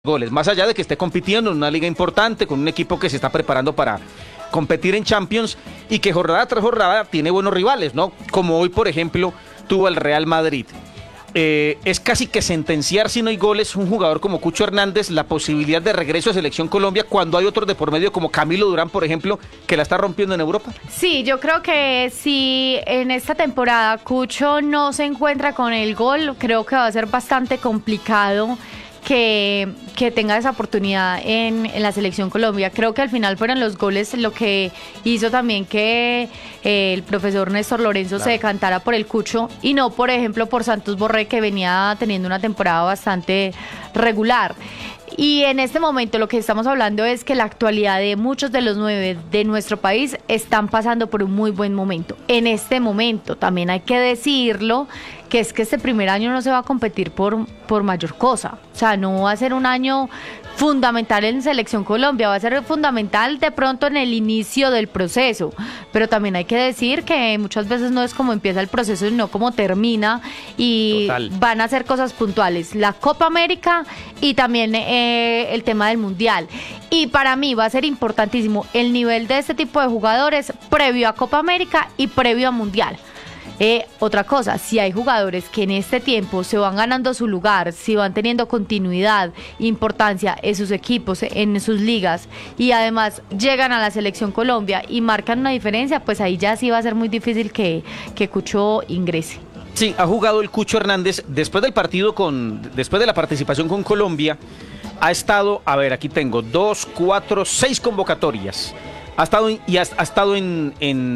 goles, más allá de que esté compitiendo en una liga importante, con un equipo que se está preparando para competir en Champions y que jornada tras jornada tiene buenos rivales, ¿no? Como hoy, por ejemplo, tuvo el Real Madrid. Es casi que sentenciar si no hay goles un jugador como Cucho Hernández la posibilidad de regreso a Selección Colombia cuando hay otros de por medio como Camilo Durán, por ejemplo, que la está rompiendo en Europa. Sí, yo creo que si en esta temporada Cucho no se encuentra con el gol, creo que va a ser bastante complicado que tenga esa oportunidad en la Selección Colombia. Creo que al final fueron los goles lo que hizo también que el profesor Néstor Lorenzo se decantara por el Cucho y no, por ejemplo, por Santos Borré, que venía teniendo una temporada bastante regular. Y en este momento lo que estamos hablando es que la actualidad de muchos de los 9 de nuestro país están pasando por un muy buen momento. En este momento también hay que decirlo, que es que este primer año no se va a competir por mayor cosa. O sea, no va a ser un año fundamental en Selección Colombia, va a ser fundamental de pronto en el inicio del proceso, pero también hay que decir que muchas veces no es como empieza el proceso, sino como termina, y Total. Van a ser cosas puntuales, la Copa América y también el tema del Mundial. Y para mí va a ser importantísimo el nivel de este tipo de jugadores previo a Copa América y previo a Mundial. Otra cosa, si hay jugadores que en este tiempo se van ganando su lugar, si van teniendo continuidad, importancia en sus equipos, en sus ligas, y además llegan a la Selección Colombia y marcan una diferencia, pues ahí ya sí va a ser muy difícil que Cucho ingrese. Sí, ha jugado el Cucho Hernández después del partido después de la participación con Colombia. Ha estado, a ver, aquí tengo 2, 4, 6 convocatorias. Ha estado en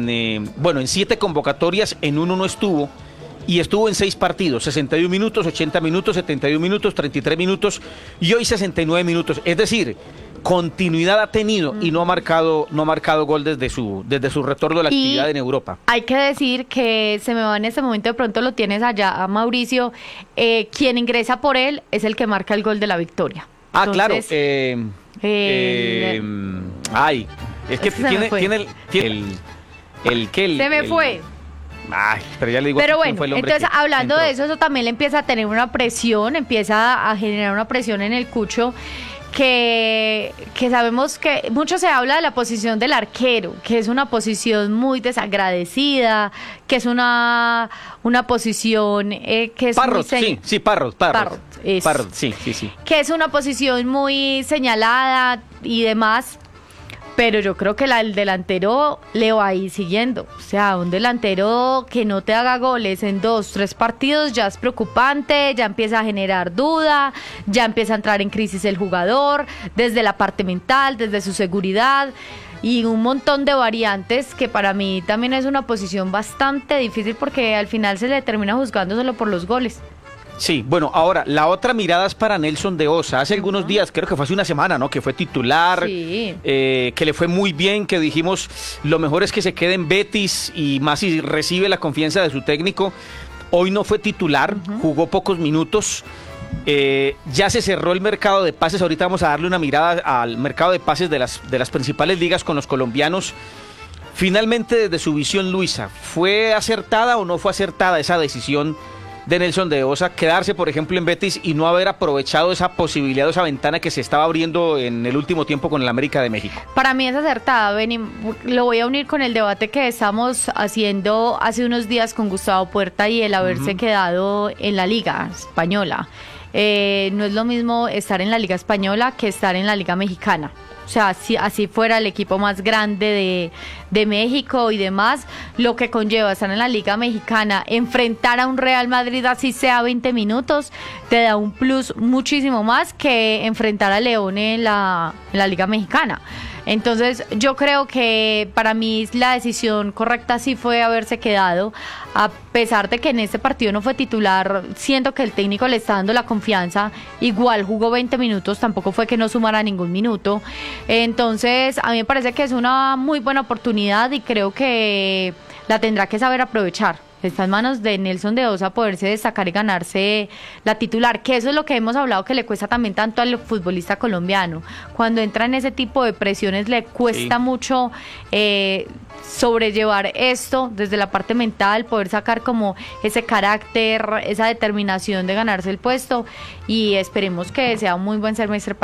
7 convocatorias, en uno no estuvo, y estuvo en 6 partidos, 61 minutos, 80 minutos, 71 minutos, 33 minutos y hoy 69 minutos. Es decir, continuidad ha tenido y no ha marcado gol desde su retorno a la actividad en Europa. Hay que decir que se me va en este momento, de pronto lo tienes allá a Mauricio, quien ingresa por él es el que marca el gol de la victoria. Entonces, claro. Es que tiene el que se me fue. Ay, pero ya le digo. Pero bueno, entonces hablando de eso también le empieza a tener una presión, empieza a generar una presión en el Cucho, que sabemos que mucho se habla de la posición del arquero, que es una posición muy desagradecida, que es una posición que es Parrot, muy Parrot, sí. Que es una posición muy señalada y demás. Pero yo creo que el delantero le va a ir siguiendo. O sea, un delantero que no te haga goles en 2, 3 partidos ya es preocupante, ya empieza a generar duda, ya empieza a entrar en crisis el jugador, desde la parte mental, desde su seguridad y un montón de variantes que para mí también es una posición bastante difícil porque al final se le termina juzgando solo por los goles. Sí, bueno, ahora, la otra mirada es para Nelson de Osa. Hace algunos días, creo que fue hace una semana, ¿no? Que fue titular, sí. Que le fue muy bien, que dijimos, lo mejor es que se quede en Betis y más si recibe la confianza de su técnico. Hoy no fue titular, jugó pocos minutos. Ya se cerró el mercado de pases. Ahorita vamos a darle una mirada al mercado de pases de las principales ligas con los colombianos. Finalmente, desde su visión, Luisa, ¿fue acertada o no fue acertada esa decisión de Nelson de Osa, quedarse por ejemplo en Betis y no haber aprovechado esa posibilidad, esa ventana que se estaba abriendo en el último tiempo con el América de México? Para mí es acertada, Benny. Lo voy a unir con el debate que estamos haciendo hace unos días con Gustavo Puerta y el haberse quedado en la Liga Española. No es lo mismo estar en la Liga Española que estar en la Liga Mexicana. O sea, si así fuera el equipo más grande de México y demás, lo que conlleva estar en la Liga Mexicana, enfrentar a un Real Madrid así sea 20 minutos, te da un plus muchísimo más que enfrentar a León en la Liga Mexicana. Entonces yo creo que para mí la decisión correcta sí fue haberse quedado, a pesar de que en este partido no fue titular. Siento que el técnico le está dando la confianza, igual jugó 20 minutos, tampoco fue que no sumara ningún minuto. Entonces a mí me parece que es una muy buena oportunidad y creo que la tendrá que saber aprovechar. Está en manos de Nelson de Osa poderse destacar y ganarse la titular, que eso es lo que hemos hablado que le cuesta también tanto al futbolista colombiano. Cuando entra en ese tipo de presiones le cuesta mucho sobrellevar esto desde la parte mental, poder sacar como ese carácter, esa determinación de ganarse el puesto, y esperemos que sea un muy buen semestre para